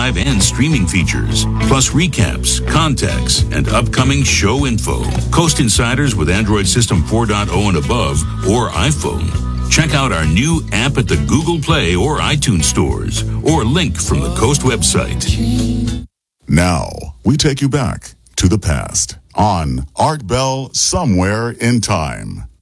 archive and streaming features, plus recaps, contacts, and upcoming show info. Coast Insiders with Android System 4.0 and above or iPhone. Check out our new app at the Google Play or iTunes stores, or link from the Coast website. Now, we take you back to the past on Art Bell Somewhere in Time.